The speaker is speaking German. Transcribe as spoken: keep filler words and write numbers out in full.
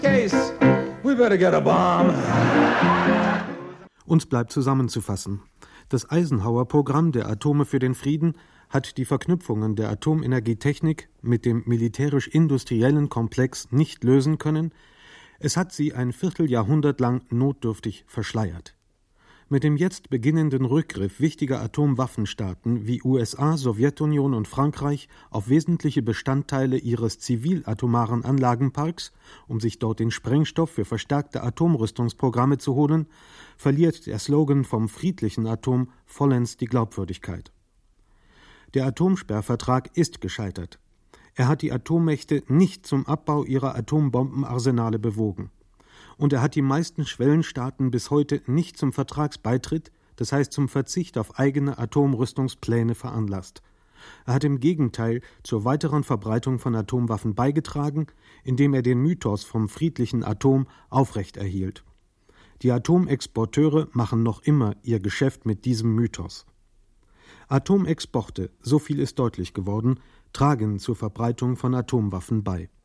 Case, we better get a bomb. Uns bleibt zusammenzufassen. Das Eisenhower-Programm der Atome für den Frieden hat die Verknüpfungen der Atomenergietechnik mit dem militärisch-industriellen Komplex nicht lösen können. Es hat sie ein Vierteljahrhundert lang notdürftig verschleiert. Mit dem jetzt beginnenden Rückgriff wichtiger Atomwaffenstaaten wie U S A, Sowjetunion und Frankreich auf wesentliche Bestandteile ihres zivilatomaren Anlagenparks, um sich dort den Sprengstoff für verstärkte Atomrüstungsprogramme zu holen, verliert der Slogan vom friedlichen Atom vollends die Glaubwürdigkeit. Der Atomsperrvertrag ist gescheitert. Er hat die Atommächte nicht zum Abbau ihrer Atombombenarsenale bewogen. Und er hat die meisten Schwellenstaaten bis heute nicht zum Vertragsbeitritt, das heißt zum Verzicht auf eigene Atomrüstungspläne veranlasst. Er hat im Gegenteil zur weiteren Verbreitung von Atomwaffen beigetragen, indem er den Mythos vom friedlichen Atom aufrechterhielt. Die Atomexporteure machen noch immer ihr Geschäft mit diesem Mythos. Atomexporte, so viel ist deutlich geworden, tragen zur Verbreitung von Atomwaffen bei.